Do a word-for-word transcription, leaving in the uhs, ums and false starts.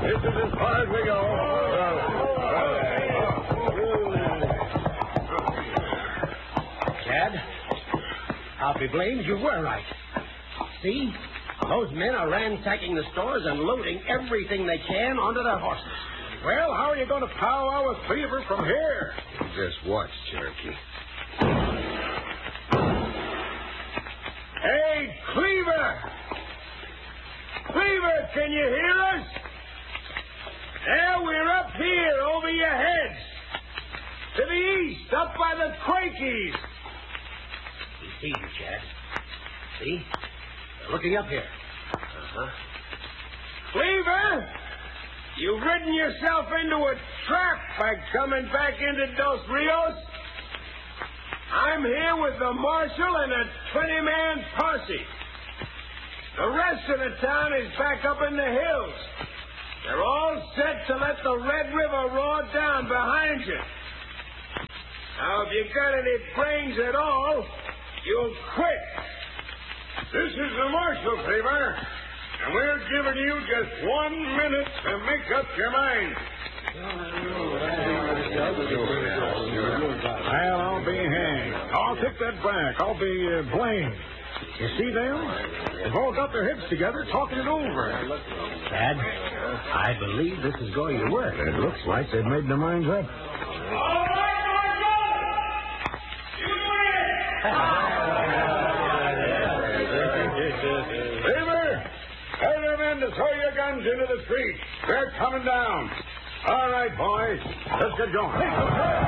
This is as far as we go. Chad, I'll be blamed. You were right. See? Those men are ransacking the stores and loading everything they can onto their horses. Well, how are you going to powwow with Cleaver from here? Just watch, Cherokee. Hey, Cleaver! Cleaver, can you hear us? There, we're up here, over your heads. To the east, up by the Quakies. We see you, Chad. See? They're looking up here. Uh-huh. Cleaver, you've ridden yourself into a trap by coming back into Dos Rios. I'm here with the marshal and a twenty-man posse. The rest of the town is back up in the hills. They're all set to let the Red River roar down behind you. Now, if you got any brains at all, you'll quit. This is the marshal, Cleaver, and we're giving you just one minute to make up your mind. Well, I'll be hanged. I'll take that back. I'll be uh, blamed. You see them? They've all got their heads together talking it over. Chad, I believe this is going to work. It looks like they've made their minds up. All right, marshal! You win! Cleaver, tell your men to throw your guns into the street. They're coming down. All right, boys. Let's get going.